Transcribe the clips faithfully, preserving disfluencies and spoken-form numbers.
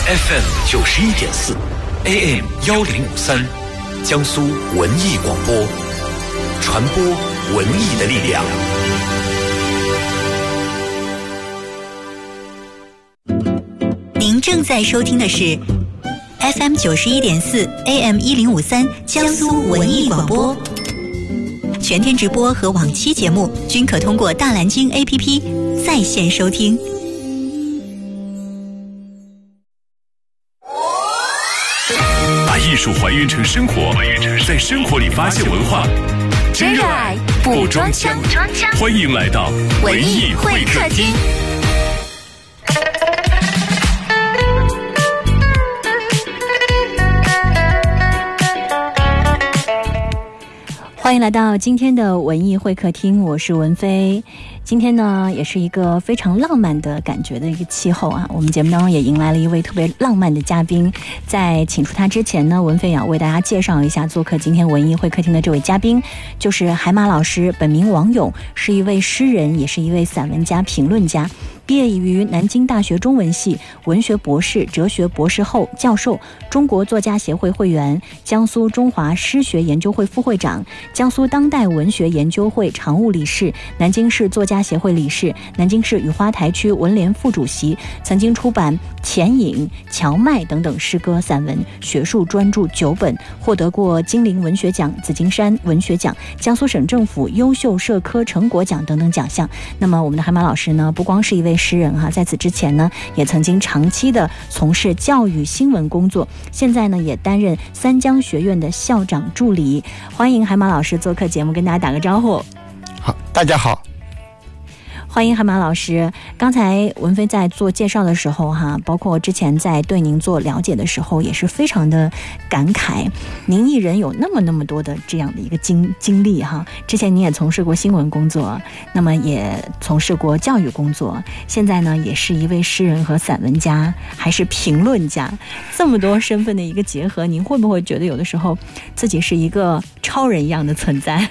F M 九十一点四 A M 幺零五三，江苏文艺广播，传播文艺的力量。 您正在收听的是 F M 九十一点四 A M 一零五三江苏文艺广播。全天直播和往期节目均可通过大蓝鲸 A P P 在线收听。 把艺术还原成生活，在生活里发现文化， 真热爱不装腔。 欢迎来到文艺会客厅。 欢迎来到今天的文艺会客厅，我是文飞。今天呢，也是一个非常浪漫的感觉的一个气候啊。我们节目当中也迎来了一位特别浪漫的嘉宾。在请出他之前呢，文飞要为大家介绍一下做客今天文艺会客厅的这位嘉宾，就是海马老师，本名王勇，是一位诗人，也是一位散文家、评论家。毕业于南京大学中文系，文学博士、哲学博士后、教授，中国作家协会会员，江苏中华诗学研究会副会长，江苏当代文学研究会常务理事，南京市作家协会理事，南京市雨花台区文联副主席，曾经出版《钱颖》《荞麦》等等诗歌、散文、学术专著九本，获得过金陵文学奖、紫金山文学奖、江苏省政府优秀社科成果奖等等奖项。那么我们的海马老师呢，不光是一位诗人哈，在此之前呢，也曾经长期的从事教育新闻工作，现在呢也担任三江学院的校长助理。欢迎海马老师做客节目，跟大家打个招呼。 好，大家好。 欢迎海马老师。刚才文飞在做介绍的时候哈，包括之前在对您做了解的时候，也是非常的感慨。您一人有那么那么多的这样的一个经经历哈。之前您也从事过新闻工作，那么也从事过教育工作，现在呢也是一位诗人和散文家，还是评论家。这么多身份的一个结合，您会不会觉得有的时候自己是一个超人一样的存在？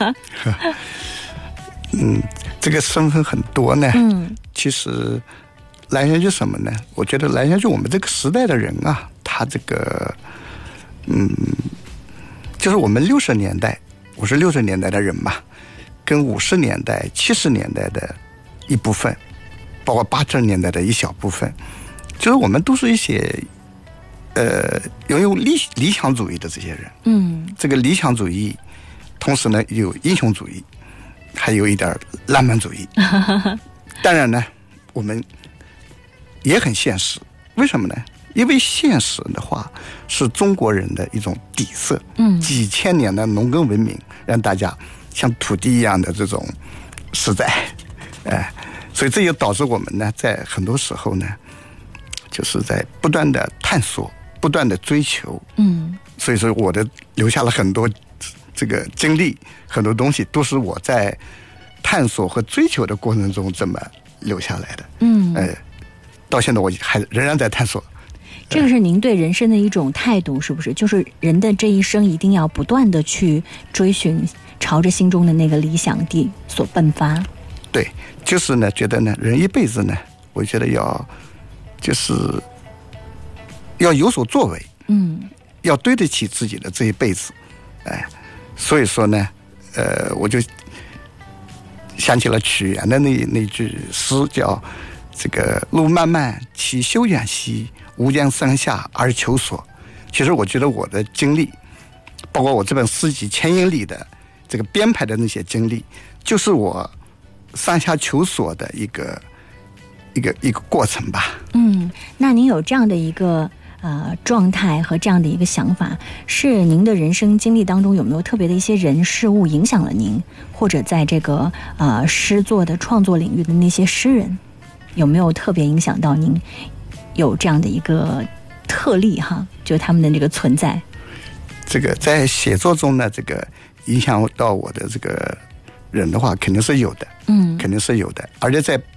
嗯，这个身份很多呢。 嗯， 其实来源于什么呢？我觉得来源于我们这个时代的人啊，他这个，嗯，就是我们六十年代，我是六十年代的人嘛，跟五十年代、七十年代的一部分，包括八十年代的一小部分，就是我们都是一些，呃，拥有理理想主义的这些人。 嗯， 这个理想主义，同时呢有英雄主义。还有一点浪漫主义，当然呢，我们也很现实。为什么呢？因为现实的话是中国人的一种底色。 嗯， 几千年的农耕文明让大家像土地一样的这种实在，哎，所以这也导致我们呢，在很多时候呢，就是在不断的探索、不断的追求。 嗯， 所以说我的留下了很多。这个经历很多东西都是我在探索和追求的过程中这么留下来的。 嗯， 呃，到现在我还仍然在探索。 这个是您对人生的一种态度，是不是？就是人的这一生一定要不断的去追寻，朝着心中的那个理想地所奔发。 对，就是呢，觉得呢，人一辈子呢，我觉得要就是要有所作为， 嗯， 要对得起自己的这一辈子，哎。所以说呢，呃，我就想起了屈原的那那句诗，叫“这个路漫漫其修远兮，吾将上下而求索”。其实我觉得我的经历，包括我这本诗集《千英》里的这个编排的那些经历，就是我上下求索的一个一个一个过程吧。 嗯，那您有这样的一个。呃，状态和这样的一个想法，是您的人生经历当中有没有特别的一些人事物影响了您，或者在这个呃诗作的创作领域的那些诗人，有没有特别影响到您？有这样的一个特例哈，就他们的这个存在。 这个在写作中呢，这个影响到我的这个人的话，肯定是有的， 嗯， 肯定是有的，而且在